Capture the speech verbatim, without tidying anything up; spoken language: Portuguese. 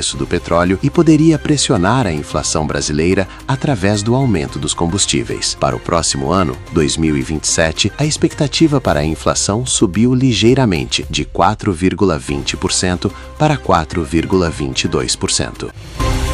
preço do petróleo e poderia pressionar a inflação brasileira através do aumento dos combustíveis. Para o próximo ano, dois mil e vinte e sete, a expectativa para a inflação subiu ligeiramente, de quatro vírgula vinte por cento para quatro vírgula vinte e dois por cento.